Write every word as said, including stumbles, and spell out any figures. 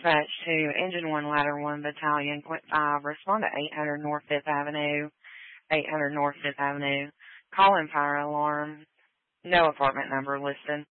Dispatch to Engine one, Ladder one, Battalion, Point five. Respond to eight hundred North fifth Avenue. eight hundred North fifth Avenue. Call in fire alarm. No apartment number listed.